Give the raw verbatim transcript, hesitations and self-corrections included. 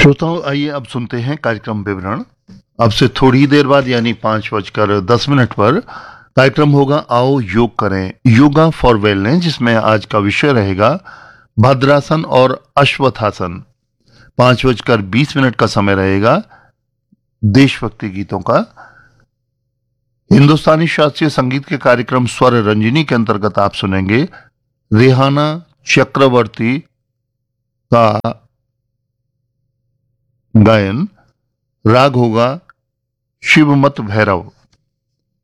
श्रोताओं, आइए अब सुनते हैं कार्यक्रम विवरण। अब से थोड़ी देर बाद यानी पांच बजकर दस मिनट पर कार्यक्रम होगा आओ योग करें, योगा फॉर वेलनेस, जिसमें आज का विषय रहेगा भद्रासन और अश्वत्थासन। पांच बजकर बीस मिनट का समय रहेगा देशभक्ति गीतों का। हिंदुस्तानी शास्त्रीय संगीत के कार्यक्रम स्वर रंजिनी के अंतर्गत आप सुनेंगे रेहाना चक्रवर्ती का गायन। राग होगा शिवमत भैरव।